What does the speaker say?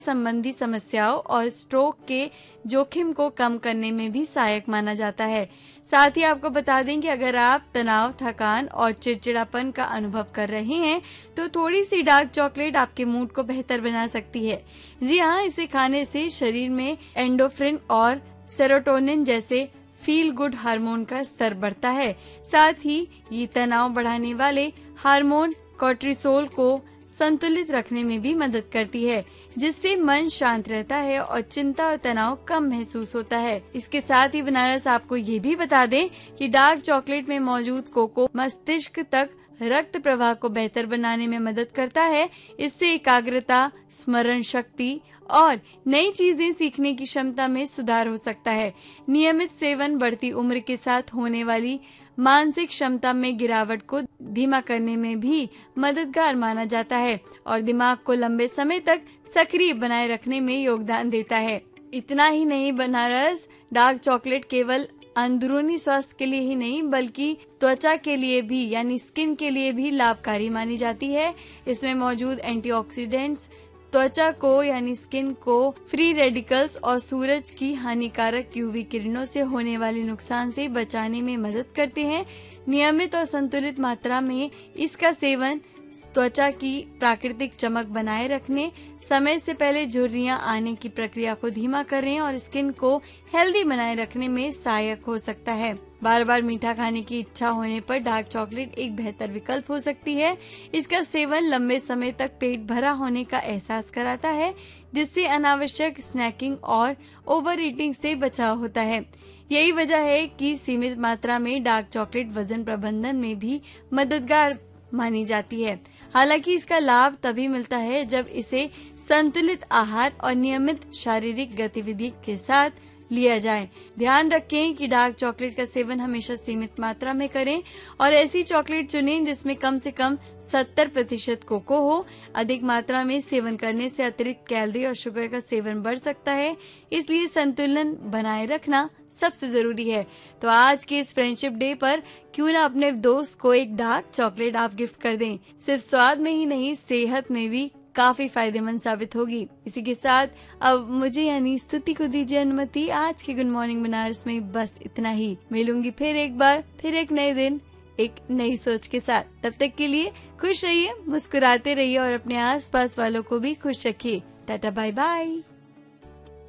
संबंधी समस्याओं और स्ट्रोक के जोखिम को कम करने में भी सहायक माना जाता है। साथ ही आपको बता दें कि अगर आप तनाव, थकान और चिड़चिड़ापन का अनुभव कर रहे हैं तो थोड़ी सी डार्क चॉकलेट आपके मूड को बेहतर बना सकती है। जी हाँ, इसे खाने से शरीर में एंडोफ्रिन और सेरोटोनिन जैसे फील गुड हार्मोन का स्तर बढ़ता है। साथ ही ये तनाव बढ़ाने वाले हार्मोन कोर्टिसोल को संतुलित रखने में भी मदद करती है, जिससे मन शांत रहता है और चिंता और तनाव कम महसूस होता है। इसके साथ ही बनारस आपको ये भी बता दें कि डार्क चॉकलेट में मौजूद कोको मस्तिष्क तक रक्त प्रवाह को बेहतर बनाने में मदद करता है। इससे एकाग्रता, स्मरण शक्ति और नई चीजें सीखने की क्षमता में सुधार हो सकता है। नियमित सेवन बढ़ती उम्र के साथ होने वाली मानसिक क्षमता में गिरावट को धीमा करने में भी मददगार माना जाता है और दिमाग को लंबे समय तक सक्रिय बनाए रखने में योगदान देता है। इतना ही नहीं, बनारस डार्क चॉकलेट केवल अंदरूनी स्वास्थ्य के लिए ही नहीं बल्कि त्वचा के लिए भी यानी स्किन के लिए भी लाभकारी मानी जाती है। इसमें मौजूद एंटीऑक्सीडेंट्स त्वचा को यानी स्किन को फ्री रेडिकल्स और सूरज की हानिकारक यूवी किरणों से होने वाले नुकसान से बचाने में मदद करते हैं। नियमित और संतुलित मात्रा में इसका सेवन त्वचा की प्राकृतिक चमक बनाए रखने, समय से पहले झुर्रियां आने की प्रक्रिया को धीमा करने और स्किन को हेल्दी बनाए रखने में सहायक हो सकता है। बार बार मीठा खाने की इच्छा होने पर डार्क चॉकलेट एक बेहतर विकल्प हो सकती है। इसका सेवन लंबे समय तक पेट भरा होने का एहसास कराता है, जिससे अनावश्यक स्नैकिंग और ओवर ईटिंग से बचाव होता है। यही वजह है कि सीमित मात्रा में डार्क चॉकलेट वजन प्रबंधन में भी मददगार मानी जाती है। हालांकि इसका लाभ तभी मिलता है जब इसे संतुलित आहार और नियमित शारीरिक गतिविधि के साथ लिया जाए। ध्यान रखें कि डार्क चॉकलेट का सेवन हमेशा सीमित मात्रा में करें और ऐसी चॉकलेट चुनें जिसमें कम से कम 70% कोको हो। अधिक मात्रा में सेवन करने से अतिरिक्त कैलोरी और शुगर का सेवन बढ़ सकता है, इसलिए संतुलन बनाए रखना सबसे जरूरी है। तो आज के इस फ्रेंडशिप डे पर क्यों ना अपने दोस्त को एक डार्क चॉकलेट आप गिफ्ट कर दें। सिर्फ स्वाद में ही नहीं, सेहत में भी काफी फायदेमंद साबित होगी। इसी के साथ अब मुझे यानी स्तुति को दीजिए अनुमति। आज के गुड मॉर्निंग बनारस में बस इतना ही। मिलूंगी फिर एक बार, फिर एक नए दिन, एक नई सोच के साथ। तब तक के लिए खुश रहिए, मुस्कुराते रहिए और अपने आसपास वालों को भी खुश रखिए। Tata, bye bye.